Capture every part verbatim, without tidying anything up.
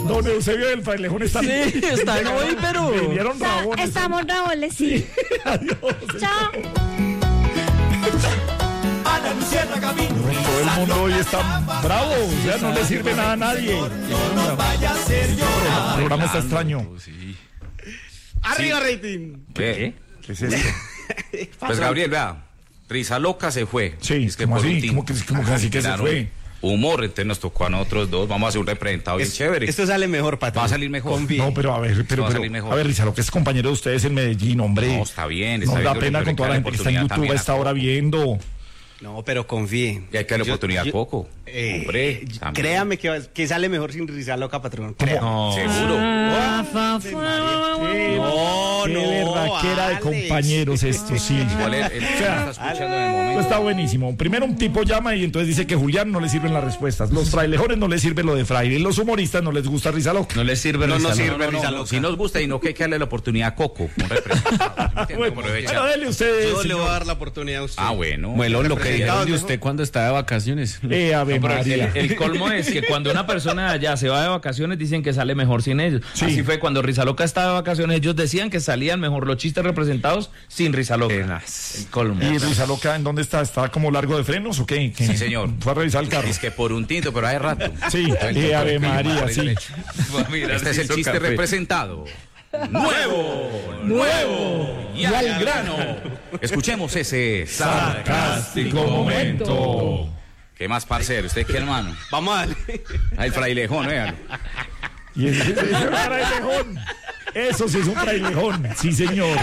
Don Eusebio del Frailejón está... Sí, están hoy, pero... Vinieron rabones. Estamos rabones, sí. Adiós. Chao. Todo el mundo hoy está bravo, o sea, no le sirve nada a nadie. El programa está extraño. Arriba, rating. ¿Qué? ¿Qué es esto? Pues Gabriel, vea, Risa Loca se fue. Sí, es que ¿cómo por así? un tiempo- ¿Cómo que, cómo que así que se Claro, fue? Humor, entonces nos tocó a nosotros dos. Vamos a hacer un representado bien Es- chévere. Esto sale mejor, patrón. Va a salir mejor. Confíe. No, pero a ver, pero, va a pero salir mejor. a ver, Rizalo, que es compañero de ustedes en Medellín, hombre. No, está bien, está Nos bien. da Yo le pena quiero con toda la darle gente que está en oportunidad YouTube a también esta a hora viendo. No, pero confíe. Y hay que darle Yo- oportunidad yo- a Coco. Eh, Hombre, yo- también. créame que, va- que sale mejor sin Risa Loca, patrón. Créame. No, seguro. No, Qué no, berraquera de Alex. compañeros esto, sí. Igual él, él O sea, está escuchando en el Esto momento. está buenísimo. Primero un tipo llama y entonces dice que Julián no le sirven las respuestas. Los frailejones no les sirve lo de fraile. Los humoristas no les gusta Risa Loca. No les sirve No Risa nos Loca. sirve No, no, Risa no, Loca. si nos gusta y no que hay que darle la oportunidad a Coco, un representado. Bueno, Aprovecha. bueno, dele ustedes. Yo le voy a señor. dar la oportunidad a usted. Ah, bueno. Bueno, lo que Representados dijeron de mejor. usted cuando está de vacaciones. Eh, Ave No, pero el, María. el colmo es que cuando una persona allá se va de vacaciones dicen que sale mejor sin ellos. Sí. Así fue cuando Rizaloca estaba de vacaciones, ellos decían que salían mejor los chistes representados sin Rizaloca. El colmo. ¿Y Risa Loca en dónde está? ¿Está como largo de frenos o qué? ¿Qué? Sí, señor. Fue a revisar el carro. Es que por un tinto, pero hace rato. Sí, eh, Ave María, sí. Este es el chiste representado. Nuevo, nuevo y al grano. Escuchemos ese Sarcástico momento. ¿Qué más, parcero? ¿Usted qué, hermano? Vamos a darle. Ah, el frailejón, véalo. Y ese, ese es un frailejón. Eso sí es un frailejón, sí señor.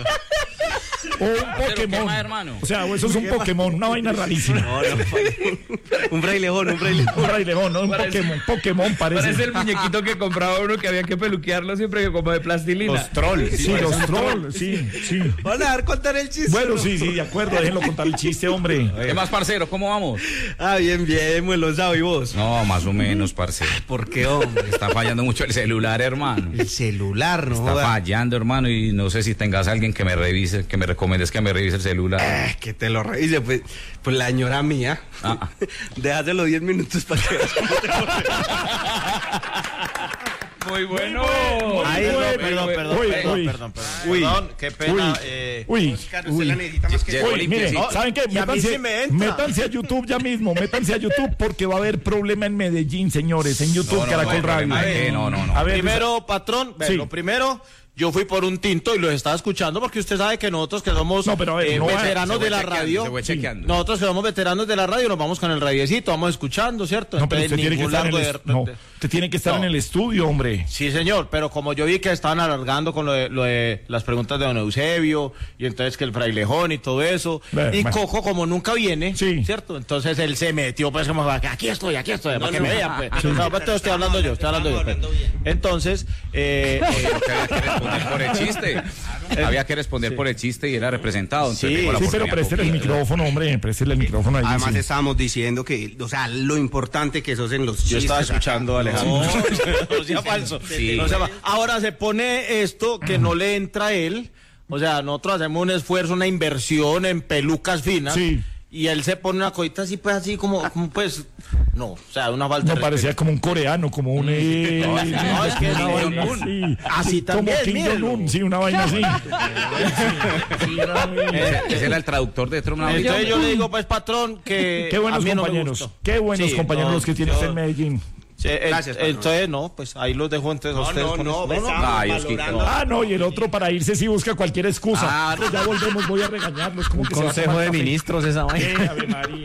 O un ¿qué Pokémon. más, hermano? O sea, o eso es un Pokémon, una vaina rarísima. No, no, un frailejón, un frailejón. Un frailejón, no un Parece- Pokémon. Pokémon parece. Parece el muñequito que compraba uno que había que peluquearlo siempre que como de plastilina. Los trolls. Sí, los trolls, sí, sí. Van a dar contar el chiste. Bueno, sí, sí, de acuerdo, déjenlo contar el chiste, hombre. ¿Qué más, parcero? ¿Cómo vamos? Ah, bien, bien, muy lo sabe, ¿y vos? No, más o menos, parcero. ¿Por qué, hombre? Está fallando mucho el celular, hermano. El celular, ¿no? Está joda. fallando, hermano, y no sé si tengas alguien que me revise, que me recomiendes que me revise el celular. Eh, que te lo revise, pues, pues la señora mía. Ah. Déjaselo diez minutos para que veas cómo te Muy bueno. Ay, Perdón, bueno. perdón, perdón, Uy, perdón, uy. perdón, perdón. Uy. Perdón, qué pena. Uy. eh, Uy, Oscar, usted uy. la necesita más que Llegó yo. Uy, limpio, mire, sí. ¿saben qué? Y a mí Métanse, sí me entra. métanse a YouTube ya mismo, métanse a YouTube porque va a haber problema en Medellín, señores, en YouTube, No, no, Caracol no hay Radio. problema, ¿eh? No, no, no. A ver, Primero, patrón, ve, Sí. lo primero, yo fui por un tinto y los estaba escuchando porque usted sabe que nosotros que somos No, pero a ver, eh, no va- veteranos Se fue de la chequeando, radio, se fue sí, chequeando. nosotros que somos veteranos de la radio nos vamos con el radiecito, vamos escuchando, ¿cierto? no, pero usted Entonces, tiene que ningún estar en el, largo est- de- no, de- usted tiene que estar No. en el estudio, hombre. Sí, señor, pero como yo vi que estaban alargando con lo de, lo de las preguntas de don Eusebio, y entonces que el frailejón y todo eso, Bueno, y bueno. Coco como nunca viene, Sí. ¿cierto? Entonces él se metió, pues como, aquí estoy, aquí estoy, para que no. me vean, pues. No, pues, estoy hablando yo, estoy hablando yo. pues. Entonces, eh, eh, Porque había que responder por el chiste. Había que responder por el chiste y era representado. entonces Sí, llegó la Sí, pero oportunidad préstele el completa. micrófono, hombre, préstele el micrófono ahí. Además sí. estábamos diciendo que, o sea, lo importante que sos en los chistes. yo estaba escuchando a Alejandro. No, no sea falso. Sí. No sea fa- Ahora se pone esto que no le entra a él. O sea, nosotros hacemos un esfuerzo, una inversión en pelucas finas. Sí. Y él se pone una cosita así, pues así como, como, pues, no, o sea, una falta No de parecía respeto. como un coreano, como un... eh, No, no, es que una Kim vaina Jong-un. así. Así también, Como Kim mírenlo. Jong-un, sí, una vaina así. Sí, era muy- Ese, ese era el traductor de Trump. Entonces yo le digo, pues, patrón, que Qué buenos a mí no me compañeros, gustó. qué buenos Sí, compañeros no, los que tienes yo- en Medellín. Sí, el- Gracias, patrón. entonces, no, pues ahí los dejo entonces a No, ustedes. no, con no, eso. pues, estamos Ay, Osquito. valorando. Ah, no, y el otro para irse sí busca cualquier excusa. Ah, Pues ya volvemos, voy a regañarlos. Como que se va a Consejo tomar de café. ministros esa vaina. Eh, Ave María.